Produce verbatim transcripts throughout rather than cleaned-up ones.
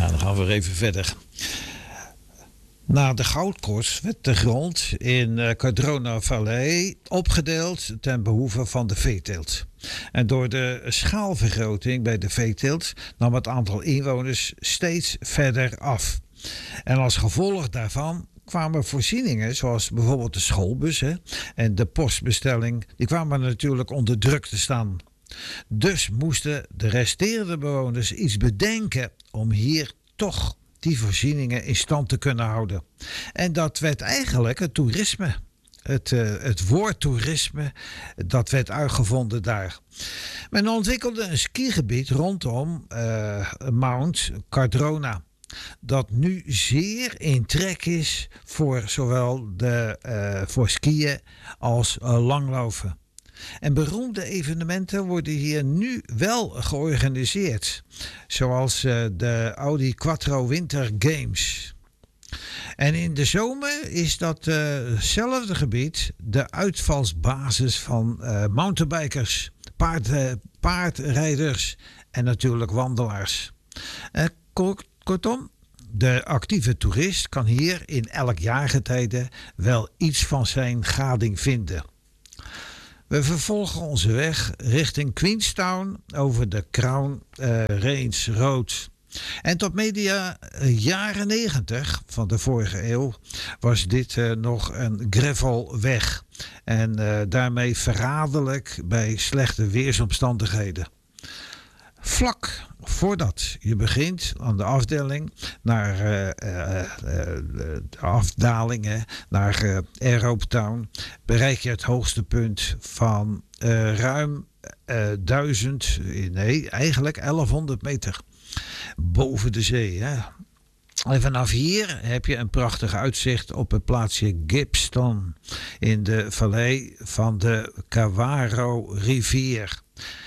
Ja, dan gaan we weer even verder. Na de goudkoorts werd de grond in uh, Cardrona Valley opgedeeld ten behoeve van de veeteelt. En door de schaalvergroting bij de veeteelt nam het aantal inwoners steeds verder af. En als gevolg daarvan kwamen voorzieningen zoals bijvoorbeeld de schoolbus hè, en de postbestelling, die kwamen natuurlijk onder druk te staan. Dus moesten de resterende bewoners iets bedenken om hier toch die voorzieningen in stand te kunnen houden. En dat werd eigenlijk het toerisme. Het, uh, het woord toerisme, dat werd uitgevonden daar. Men ontwikkelde een skigebied rondom uh, Mount Cardrona, dat nu zeer in trek is voor zowel de, uh, voor skiën als uh, langlopen. En beroemde evenementen worden hier nu wel georganiseerd. Zoals uh, de Audi Quattro Winter Games. En in de zomer is datzelfde uh gebied de uitvalsbasis van uh, mountainbikers, paard, uh, paardrijders en natuurlijk wandelaars. Uh, kort, kortom, de actieve toerist kan hier in elk jaargetijde wel iets van zijn gading vinden. We vervolgen onze weg richting Queenstown over de Crown uh, Range Road. En tot media uh, jaren negentig van de vorige eeuw was dit uh, nog een gravelweg. En uh, daarmee verraderlijk bij slechte weersomstandigheden. Vlak voordat je begint aan de afdeling naar uh, uh, uh, de afdalingen naar uh, Aeroptown bereik je het hoogste punt van uh, ruim uh, duizend, nee eigenlijk elfhonderd meter boven de zee. Hè. En vanaf hier heb je een prachtig uitzicht op het plaatsje Gippsland in de vallei van de Cavaro rivier.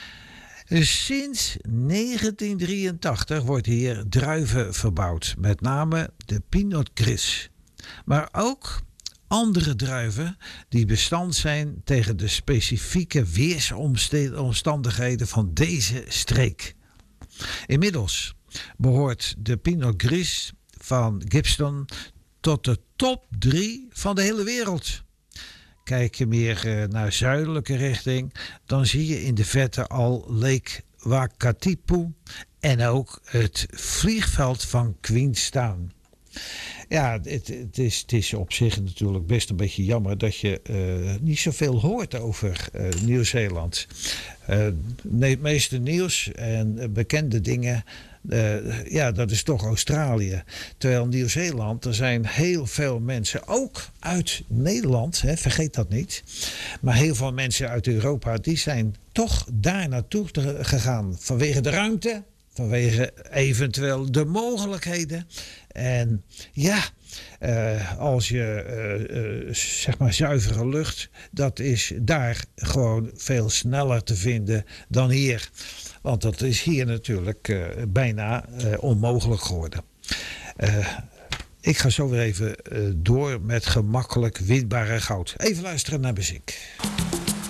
Sinds negentien drieëntachtig wordt hier druiven verbouwd, met name de Pinot Gris. Maar ook andere druiven die bestand zijn tegen de specifieke weersomstandigheden van deze streek. Inmiddels behoort de Pinot Gris van Gippsland tot de top drie van de hele wereld. Kijk je meer uh, naar zuidelijke richting, dan zie je in de verte al Lake Wakatipu en ook het vliegveld van Queenstown. Ja, het, het, is, het is op zich natuurlijk best een beetje jammer dat je uh, niet zoveel hoort over uh, Nieuw-Zeeland. Uh, het meeste nieuws en uh, bekende dingen, uh, ja, dat is toch Australië. Terwijl Nieuw-Zeeland, er zijn heel veel mensen, ook uit Nederland, hè, vergeet dat niet. Maar heel veel mensen uit Europa, die zijn toch daar naartoe te, gegaan. Vanwege de ruimte, vanwege eventueel de mogelijkheden. En ja, uh, als je uh, uh, zeg maar zuivere lucht, dat is daar gewoon veel sneller te vinden dan hier. Want dat is hier natuurlijk uh, bijna uh, onmogelijk geworden. Uh, ik ga zo weer even uh, door met gemakkelijk winbare goud. Even luisteren naar muziek.